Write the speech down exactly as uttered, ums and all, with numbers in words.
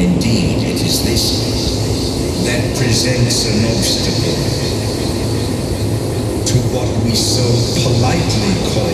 Indeed, it is this that presents an obstacle to what we so politely call